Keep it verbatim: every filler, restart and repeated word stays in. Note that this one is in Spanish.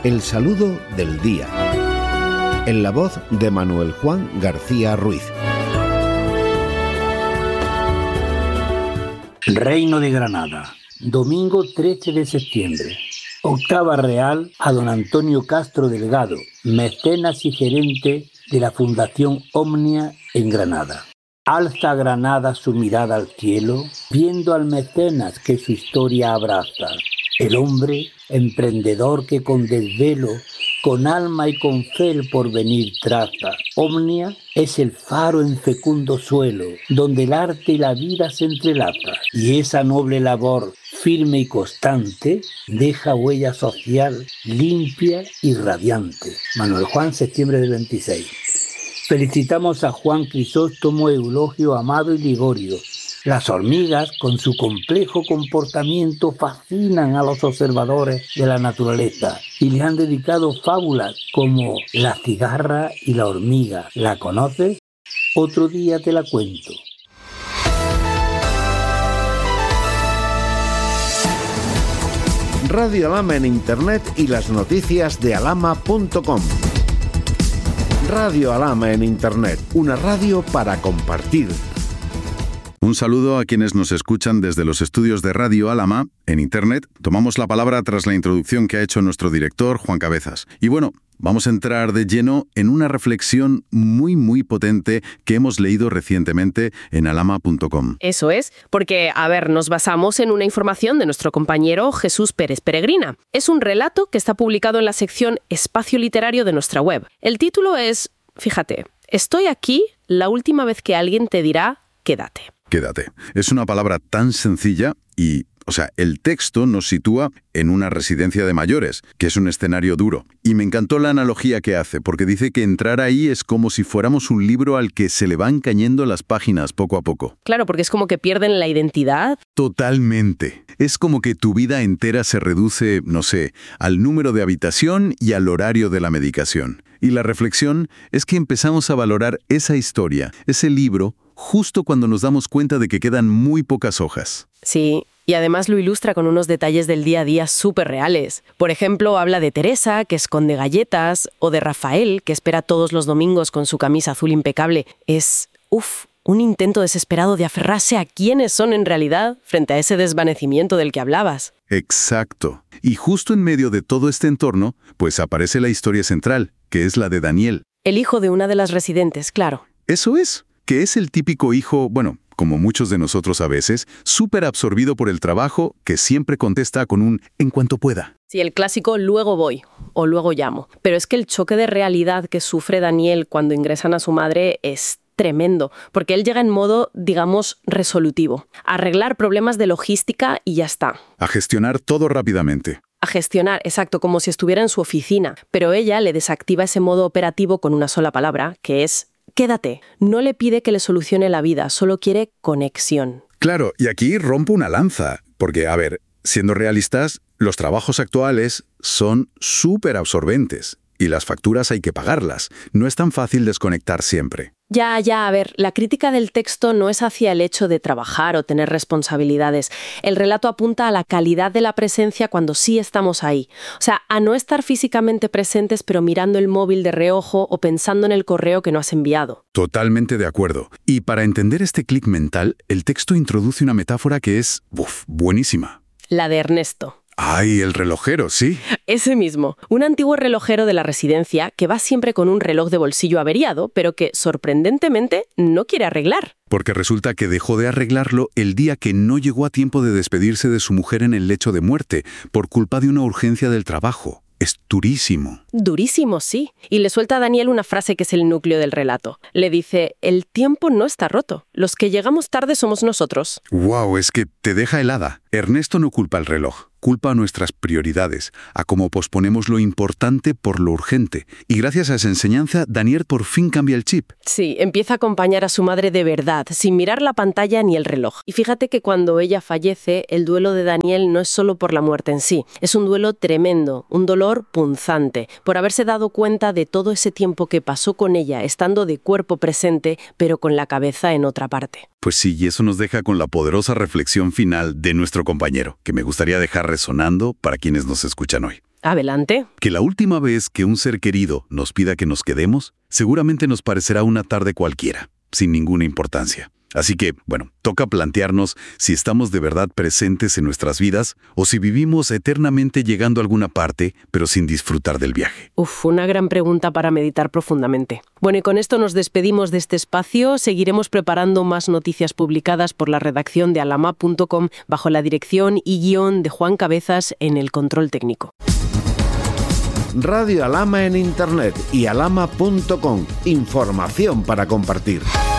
El saludo del día. En la voz de Manuel Juan García Ruiz. Reino de Granada, domingo trece de septiembre. Octava real a don Antonio Castro Delgado, mecenas y gerente de la Fundación Omnia en Granada. Alza Granada su mirada al cielo, viendo al mecenas que su historia abraza. El hombre emprendedor que con desvelo, con alma y con fe el porvenir traza. Omnia es el faro en fecundo suelo, donde el arte y la vida se entrelaza. Y esa noble labor, firme y constante, deja huella social limpia y radiante. Manuel Juan, septiembre del veintiséis. Felicitamos a Juan Crisóstomo, Eulogio, Amado y Ligorio. Las hormigas, con su complejo comportamiento, fascinan a los observadores de la naturaleza y le han dedicado fábulas como La cigarra y la hormiga. ¿La conoces? Otro día te la cuento. Radio Alhama en Internet y las noticias de alhama punto com. Radio Alhama en Internet, una radio para compartir. Un saludo a quienes nos escuchan desde los estudios de Radio Alhama en Internet. Tomamos la palabra tras la introducción que ha hecho nuestro director, Juan Cabezas. Y bueno, vamos a entrar de lleno en una reflexión muy, muy potente que hemos leído recientemente en alhama punto com. Eso es, porque, a ver, nos basamos en una información de nuestro compañero Jesús Pérez Peregrina. Es un relato que está publicado en la sección Espacio Literario de nuestra web. El título es, fíjate, estoy aquí la última vez que alguien te dirá, quédate. Quédate. Es una palabra tan sencilla y, o sea, el texto nos sitúa en una residencia de mayores, que es un escenario duro. Y me encantó la analogía que hace, porque dice que entrar ahí es como si fuéramos un libro al que se le van cayendo las páginas poco a poco. Claro, porque es como que pierden la identidad. Totalmente. Es como que tu vida entera se reduce, no sé, al número de habitación y al horario de la medicación. Y la reflexión es que empezamos a valorar esa historia, ese libro, justo cuando nos damos cuenta de que quedan muy pocas hojas. Sí, y además lo ilustra con unos detalles del día a día súper reales. Por ejemplo, habla de Teresa, que esconde galletas, o de Rafael, que espera todos los domingos con su camisa azul impecable. Es, uff, un intento desesperado de aferrarse a quiénes son en realidad frente a ese desvanecimiento del que hablabas. Exacto. Y justo en medio de todo este entorno, pues aparece la historia central, que es la de Daniel. El hijo de una de las residentes, claro. Eso es. Que es el típico hijo, bueno, como muchos de nosotros a veces, súper absorbido por el trabajo, que siempre contesta con un «en cuanto pueda». Sí, el clásico «luego voy» o «luego llamo». Pero es que el choque de realidad que sufre Daniel cuando ingresan a su madre es tremendo, porque él llega en modo, digamos, resolutivo. A arreglar problemas de logística y ya está. A gestionar todo rápidamente. A gestionar, exacto, como si estuviera en su oficina. Pero ella le desactiva ese modo operativo con una sola palabra, que es quédate. No le pide que le solucione la vida, solo quiere conexión. Claro, y aquí rompo una lanza, porque, a ver, siendo realistas, los trabajos actuales son súper absorbentes y las facturas hay que pagarlas. No es tan fácil desconectar siempre. Ya, ya, a ver, la crítica del texto no es hacia el hecho de trabajar o tener responsabilidades. El relato apunta a la calidad de la presencia cuando sí estamos ahí. O sea, a no estar físicamente presentes pero mirando el móvil de reojo o pensando en el correo que no has enviado. Totalmente de acuerdo. Y para entender este clic mental, el texto introduce una metáfora que es, uf, buenísima. La de Ernesto. ¡Ay, el relojero, sí! Ese mismo. Un antiguo relojero de la residencia que va siempre con un reloj de bolsillo averiado, pero que, sorprendentemente, no quiere arreglar. Porque resulta que dejó de arreglarlo el día que no llegó a tiempo de despedirse de su mujer en el lecho de muerte, por culpa de una urgencia del trabajo. Es durísimo. Durísimo, sí. Y le suelta a Daniel una frase que es el núcleo del relato. Le dice, el tiempo no está roto. Los que llegamos tarde somos nosotros. ¡Wow! Es que te deja helada. Ernesto no culpa al reloj. Culpa a nuestras prioridades, a cómo posponemos lo importante por lo urgente. Y gracias a esa enseñanza, Daniel por fin cambia el chip. Sí, empieza a acompañar a su madre de verdad, sin mirar la pantalla ni el reloj. Y fíjate que cuando ella fallece, el duelo de Daniel no es solo por la muerte en sí. Es un duelo tremendo, un dolor punzante, por haberse dado cuenta de todo ese tiempo que pasó con ella, estando de cuerpo presente, pero con la cabeza en otra parte. Pues sí, y eso nos deja con la poderosa reflexión final de nuestro compañero, que me gustaría dejar resonando para quienes nos escuchan hoy. Adelante. Que la última vez que un ser querido nos pida que nos quedemos, seguramente nos parecerá una tarde cualquiera, sin ninguna importancia. Así que, bueno, toca plantearnos si estamos de verdad presentes en nuestras vidas o si vivimos eternamente llegando a alguna parte, pero sin disfrutar del viaje. Uf, una gran pregunta para meditar profundamente. Bueno, y con esto nos despedimos de este espacio. Seguiremos preparando más noticias publicadas por la redacción de alama punto com bajo la dirección y guión de Juan Cabezas en el control técnico. Radio Alama en Internet y alama punto com. Información para compartir.